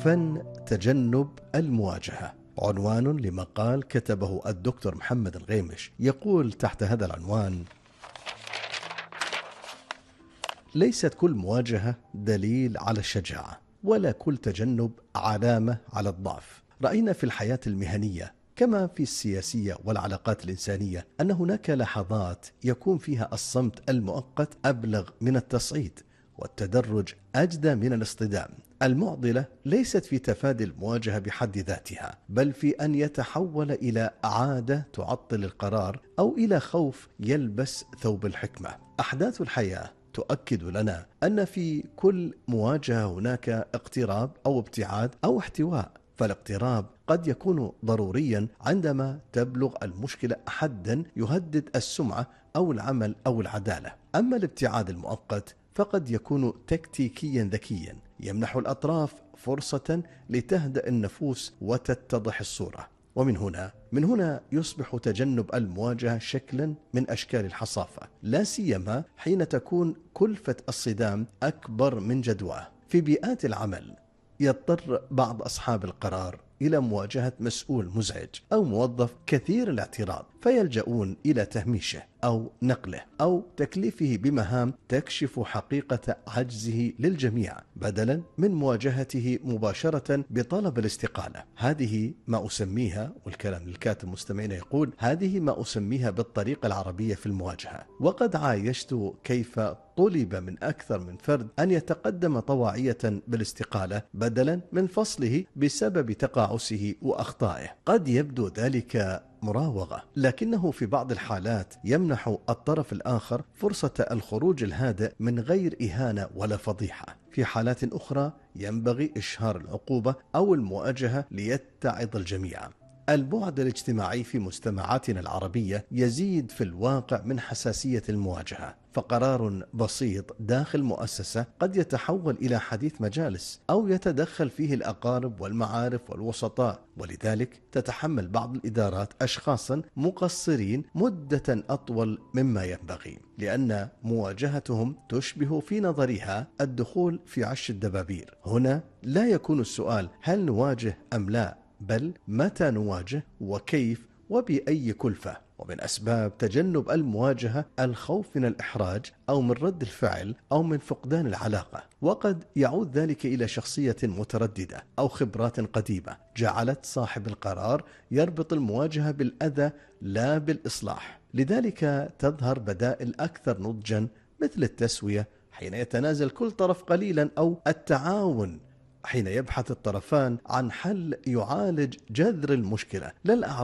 فن تجنب المواجهة، عنوان لمقال كتبه الدكتور محمد الغيمش، يقول تحت هذا العنوان: ليست كل مواجهة دليل على الشجاعة، ولا كل تجنب علامة على الضعف. رأينا في الحياة المهنية كما في السياسية والعلاقات الإنسانية أن هناك لحظات يكون فيها الصمت المؤقت أبلغ من التصعيد، والتدرج أجدى من الاصطدام. المعضلة ليست في تفادي المواجهة بحد ذاتها، بل في أن يتحول إلى عادة تعطل القرار أو إلى خوف يلبس ثوب الحكمة. أحداث الحياة تؤكد لنا أن في كل مواجهة هناك اقتراب أو ابتعاد أو احتواء. فالاقتراب قد يكون ضروريا عندما تبلغ المشكلة حدا يهدد السمعة أو العمل أو العدالة. أما الابتعاد المؤقت فقد يكون تكتيكيا ذكيا، يمنح الأطراف فرصة لتهدأ النفوس وتتضح الصورة. ومن هنا يصبح تجنب المواجهة شكلا من أشكال الحصافة، لا سيما حين تكون كلفة الصدام أكبر من جدواه. في بيئات العمل يضطر بعض أصحاب القرار إلى مواجهة مسؤول مزعج أو موظف كثير الاعتراض، فيلجؤون إلى تهميشه أو نقله أو تكليفه بمهام تكشف حقيقة عجزه للجميع، بدلا من مواجهته مباشرة بطلب الاستقالة. هذه ما أسميها، والكلام للكاتب مستمعين يقول: هذه ما أسميها بالطريقة العربية في المواجهة. وقد عايشت كيف طلب من أكثر من فرد أن يتقدم طواعية بالاستقالة بدلا من فصله بسبب تقاعسه وأخطائه. قد يبدو ذلك مراوغة، لكنه في بعض الحالات يمنح الطرف الآخر فرصة الخروج الهادئ من غير إهانة ولا فضيحة. في حالات أخرى ينبغي إشهار العقوبة أو المواجهة ليتعظ الجميع. البعد الاجتماعي في مجتمعاتنا العربية يزيد في الواقع من حساسية المواجهة، فقرار بسيط داخل مؤسسة قد يتحول إلى حديث مجالس أو يتدخل فيه الأقارب والمعارف والوسطاء، ولذلك تتحمل بعض الإدارات أشخاصا مقصرين مدة أطول مما ينبغي، لأن مواجهتهم تشبه في نظرها الدخول في عش الدبابير. هنا لا يكون السؤال هل نواجه أم لا، بل متى نواجه وكيف وبأي كلفة. ومن أسباب تجنب المواجهة الخوف من الإحراج أو من رد الفعل أو من فقدان العلاقة، وقد يعود ذلك إلى شخصية مترددة أو خبرات قديمة جعلت صاحب القرار يربط المواجهة بالأذى لا بالإصلاح. لذلك تظهر بدائل أكثر نضجا مثل التسوية حين يتنازل كل طرف قليلا، أو التعاون حين يبحث الطرفان عن حل يعالج جذر المشكلة لا الأعراض.